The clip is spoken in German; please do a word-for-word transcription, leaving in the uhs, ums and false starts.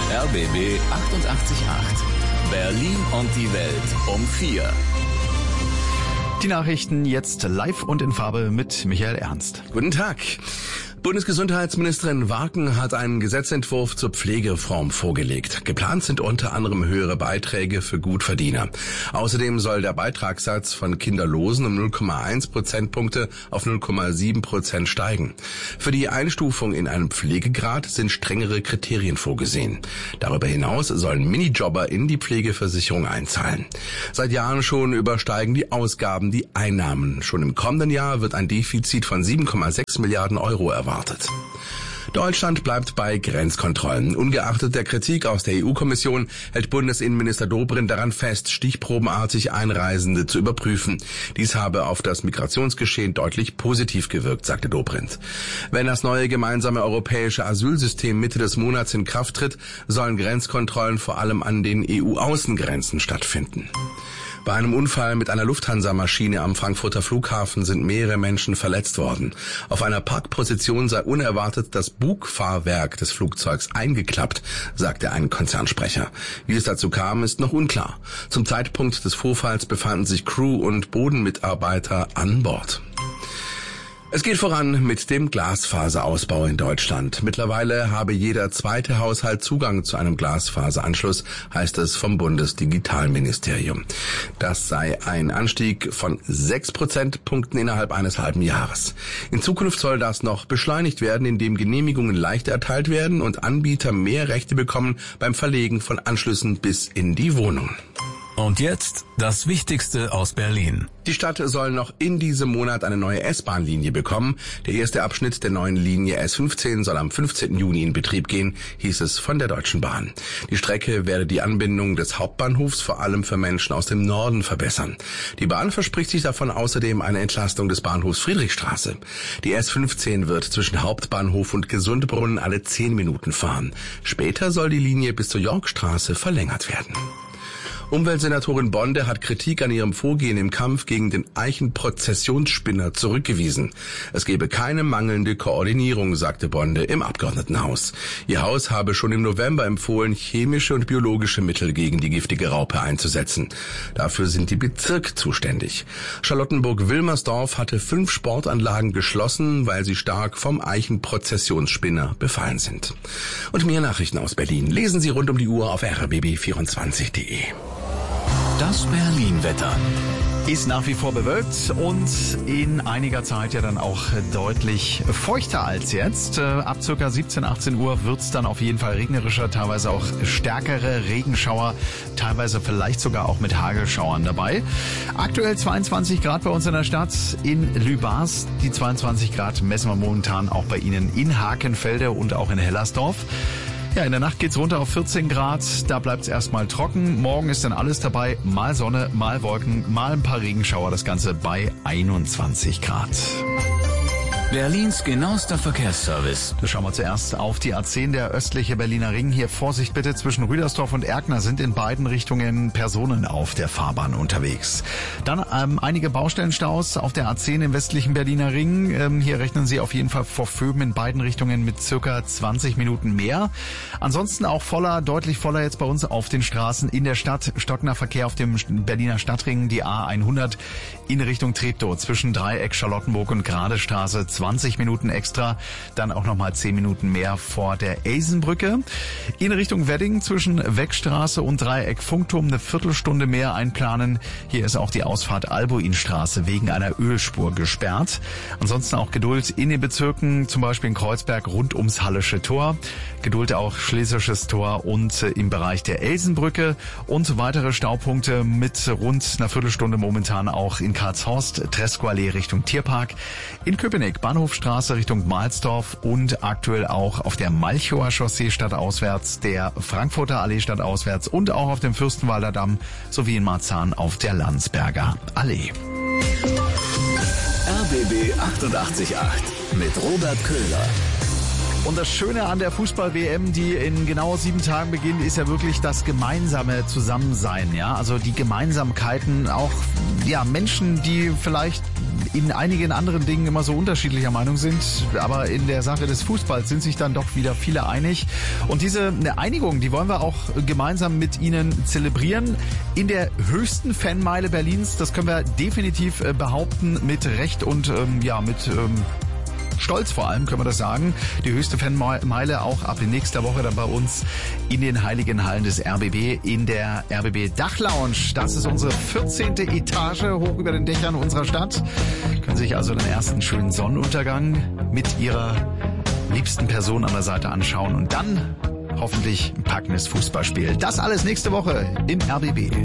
R B B achtundachtzig Komma acht. Berlin und die Welt um vier. Die Nachrichten jetzt live und in Farbe mit Michael Ernst. Guten Tag. Bundesgesundheitsministerin Warken hat einen Gesetzentwurf zur Pflegereform vorgelegt. Geplant sind unter anderem höhere Beiträge für Gutverdiener. Außerdem soll der Beitragssatz von Kinderlosen um null Komma eins Prozentpunkte auf null Komma sieben Prozent steigen. Für die Einstufung in einen Pflegegrad sind strengere Kriterien vorgesehen. Darüber hinaus sollen Minijobber in die Pflegeversicherung einzahlen. Seit Jahren schon übersteigen die Ausgaben die Einnahmen. Schon im kommenden Jahr wird ein Defizit von sieben Komma sechs Milliarden Euro erwartet. Deutschland bleibt bei Grenzkontrollen. Ungeachtet der Kritik aus der E U-Kommission hält Bundesinnenminister Dobrindt daran fest, stichprobenartig Einreisende zu überprüfen. Dies habe auf das Migrationsgeschehen deutlich positiv gewirkt, sagte Dobrindt. Wenn das neue gemeinsame europäische Asylsystem Mitte des Monats in Kraft tritt, sollen Grenzkontrollen vor allem an den E U-Außengrenzen stattfinden. Bei einem Unfall mit einer Lufthansa-Maschine am Frankfurter Flughafen sind mehrere Menschen verletzt worden. Auf einer Parkposition sei unerwartet das Bugfahrwerk des Flugzeugs eingeklappt, sagte ein Konzernsprecher. Wie es dazu kam, ist noch unklar. Zum Zeitpunkt des Vorfalls befanden sich Crew und Bodenmitarbeiter an Bord. Es geht voran mit dem Glasfaserausbau in Deutschland. Mittlerweile habe jeder zweite Haushalt Zugang zu einem Glasfaseranschluss, heißt es vom Bundesdigitalministerium. Das sei ein Anstieg von sechs Prozentpunkten innerhalb eines halben Jahres. In Zukunft soll das noch beschleunigt werden, indem Genehmigungen leichter erteilt werden und Anbieter mehr Rechte bekommen beim Verlegen von Anschlüssen bis in die Wohnung. Und jetzt das Wichtigste aus Berlin. Die Stadt soll noch in diesem Monat eine neue S-Bahn-Linie bekommen. Der erste Abschnitt der neuen Linie S fünfzehn soll am fünfzehnten Juni in Betrieb gehen, hieß es von der Deutschen Bahn. Die Strecke werde die Anbindung des Hauptbahnhofs vor allem für Menschen aus dem Norden verbessern. Die Bahn verspricht sich davon außerdem eine Entlastung des Bahnhofs Friedrichstraße. Die S fünfzehn wird zwischen Hauptbahnhof und Gesundbrunnen alle zehn Minuten fahren. Später soll die Linie bis zur Yorkstraße verlängert werden. Umweltsenatorin Bonde hat Kritik an ihrem Vorgehen im Kampf gegen den Eichenprozessionsspinner zurückgewiesen. Es gebe keine mangelnde Koordinierung, sagte Bonde im Abgeordnetenhaus. Ihr Haus habe schon im November empfohlen, chemische und biologische Mittel gegen die giftige Raupe einzusetzen. Dafür sind die Bezirke zuständig. Charlottenburg-Wilmersdorf hatte fünf Sportanlagen geschlossen, weil sie stark vom Eichenprozessionsspinner befallen sind. Und mehr Nachrichten aus Berlin lesen Sie rund um die Uhr auf r b b vierundzwanzig punkt de. Das Berlin-Wetter. Ist nach wie vor bewölkt und in einiger Zeit ja dann auch deutlich feuchter als jetzt. Ab circa siebzehn, achtzehn Uhr wird's dann auf jeden Fall regnerischer, teilweise auch stärkere Regenschauer, teilweise vielleicht sogar auch mit Hagelschauern dabei. Aktuell zweiundzwanzig Grad bei uns in der Stadt, in Lübars. Die zweiundzwanzig Grad messen wir momentan auch bei Ihnen in Hakenfelde und auch in Hellersdorf. Ja, in der Nacht geht's runter auf vierzehn Grad, da bleibt's erstmal trocken. Morgen ist dann alles dabei, mal Sonne, mal Wolken, mal ein paar Regenschauer, das Ganze bei einundzwanzig Grad. Berlins genauester Verkehrsservice. Da schauen wir zuerst auf die A zehn, der östliche Berliner Ring. Hier Vorsicht bitte, zwischen Rüdersdorf und Erkner sind in beiden Richtungen Personen auf der Fahrbahn unterwegs. Dann ähm, einige Baustellenstaus auf der A zehn im westlichen Berliner Ring. Ähm, hier rechnen Sie auf jeden Fall vor Vöben in beiden Richtungen mit circa zwanzig Minuten mehr. Ansonsten auch voller, deutlich voller jetzt bei uns auf den Straßen in der Stadt. Stockender Verkehr auf dem Berliner Stadtring, die A hundert in Richtung Treptow zwischen Dreieck, Charlottenburg und Gradestraße. zwanzig Minuten extra, dann auch nochmal zehn Minuten mehr vor der Eisenbrücke. In Richtung Wedding zwischen Weckstraße und Dreieck Funkturm eine Viertelstunde mehr einplanen. Hier ist auch die Ausfahrt Albuinstraße wegen einer Ölspur gesperrt. Ansonsten auch Geduld in den Bezirken, zum Beispiel in Kreuzberg rund ums Hallische Tor. Geduld auch Schlesisches Tor und im Bereich der Eisenbrücke und weitere Staupunkte mit rund einer Viertelstunde momentan auch in Karlshorst, Tresco-Allee Richtung Tierpark, in Köpenick Bahnhofstraße Richtung Mahlsdorf und aktuell auch auf der Malchower Chaussee stadtauswärts, der Frankfurter Allee stadtauswärts und auch auf dem Fürstenwalder Damm sowie in Marzahn auf der Landsberger Allee. R B B achtundachtzig Komma acht mit Robert Köhler. Und das Schöne an der Fußball-W M, die in genau sieben Tagen beginnt, ist ja wirklich das gemeinsame Zusammensein, ja, also die Gemeinsamkeiten, auch ja Menschen, die vielleicht in einigen anderen Dingen immer so unterschiedlicher Meinung sind. Aber in der Sache des Fußballs sind sich dann doch wieder viele einig. Und diese Einigung, die wollen wir auch gemeinsam mit Ihnen zelebrieren. In der höchsten Fanmeile Berlins, das können wir definitiv behaupten, mit Recht und ähm, ja mit ähm, Stolz vor allem, können wir das sagen. Die höchste Fanmeile auch ab nächster Woche dann bei uns in den heiligen Hallen des R B B in der R B B Dachlounge. Das ist unsere vierzehnte Etage hoch über den Dächern unserer Stadt. Können sich also den ersten schönen Sonnenuntergang mit Ihrer liebsten Person an der Seite anschauen und dann hoffentlich ein packendes Fußballspiel. Das alles nächste Woche im R B B.